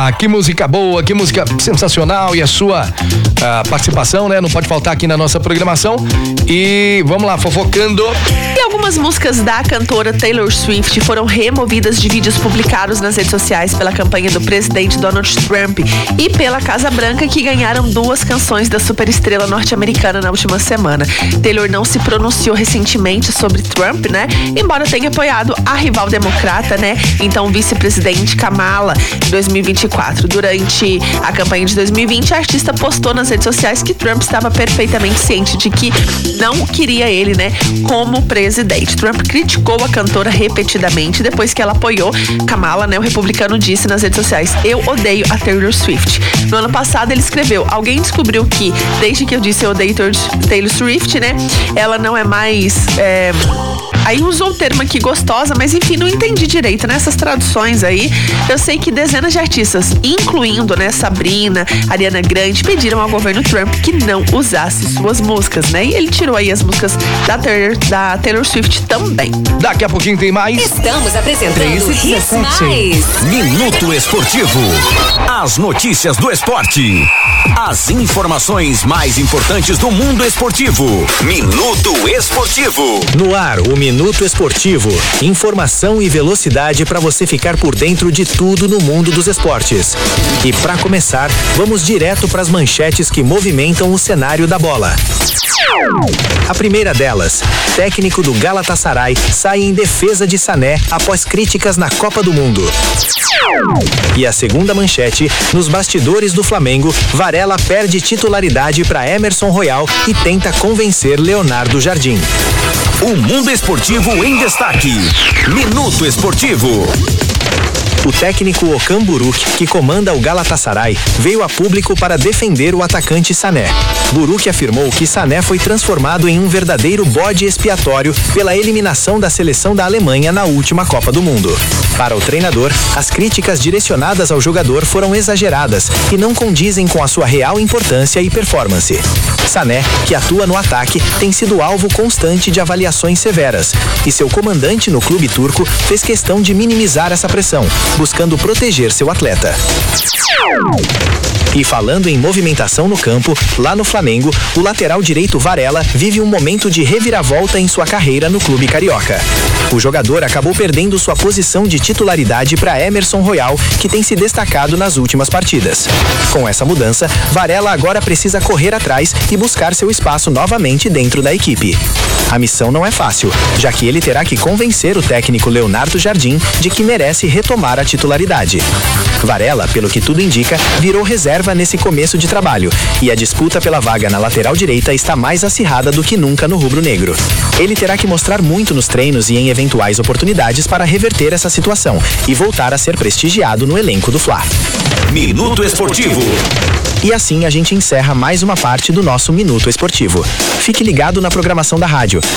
que música boa, que música sensacional, e a sua participação, né? Não pode faltar aqui na nossa programação. E vamos lá, fofocando. E algumas músicas da cantora Taylor Swift foram removidas de vídeos publicados nas redes sociais pela campanha do presidente Donald Trump e pela Casa Branca, que ganharam 2 canções da superestrela norte-americana na última semana. Taylor não se pronunciou recentemente sobre Trump, né? Embora tenha apoiado a rival democrata, né? Então, vice-presidente Kamala, em 2024. Durante a campanha de 2020, a artista postou nas redes sociais que Trump estava perfeitamente ciente de que não queria ele, né, como presidente. Trump criticou a cantora repetidamente depois que ela apoiou Kamala, né? O republicano disse nas redes sociais: "Eu odeio a Taylor Swift". No ano passado, ele escreveu: "Alguém descobriu que, desde que eu disse eu odeio Taylor Swift, né, ela não é mais..." Aí usou o termo aqui gostosa, mas enfim, não entendi direito nessas traduções aí. Eu sei que dezenas de artistas, incluindo, né, Sabrina, Ariana Grande, pediram ao governo Trump que não usasse suas músicas, né? E ele tirou aí as músicas da Taylor Swift também. Daqui a pouquinho tem mais. Estamos apresentando Hits Mais. Minuto Esportivo. As notícias do esporte. As informações mais importantes do mundo esportivo. Minuto Esportivo. No ar, o Minuto Esportivo. Informação e velocidade para você ficar por dentro de tudo no mundo dos esportes. E para começar, vamos direto para as manchetes que movimentam o cenário da bola. A primeira delas: técnico do Galatasaray sai em defesa de Sané após críticas na Copa do Mundo. E a segunda manchete: nos bastidores do Flamengo, Varela perde titularidade para Emerson Royal e tenta convencer Leonardo Jardim. O mundo esportivo em destaque. Minuto Esportivo. O técnico Okan Buruk, que comanda o Galatasaray, veio a público para defender o atacante Sané. Buruk afirmou que Sané foi transformado em um verdadeiro bode expiatório pela eliminação da seleção da Alemanha na última Copa do Mundo. Para o treinador, as críticas direcionadas ao jogador foram exageradas e não condizem com a sua real importância e performance. Sané, que atua no ataque, tem sido alvo constante de avaliações severas, e seu comandante no clube turco fez questão de minimizar essa pressão, buscando proteger seu atleta. E falando em movimentação no campo, lá no Flamengo, o lateral direito Varela vive um momento de reviravolta em sua carreira no clube carioca. O jogador acabou perdendo sua posição de titularidade para Emerson Royal, que tem se destacado nas últimas partidas. Com essa mudança, Varela agora precisa correr atrás e buscar seu espaço novamente dentro da equipe. A missão não é fácil, já que ele terá que convencer o técnico Leonardo Jardim de que merece retomar a titularidade. Varela, pelo que tudo indica, virou reserva nesse começo de trabalho, e a disputa pela vaga na lateral direita está mais acirrada do que nunca no rubro-negro. Ele terá que mostrar muito nos treinos e em eventuais oportunidades para reverter essa situação e voltar a ser prestigiado no elenco do Fla. Minuto Esportivo. E assim a gente encerra mais uma parte do nosso Minuto Esportivo. Fique ligado na programação da rádio.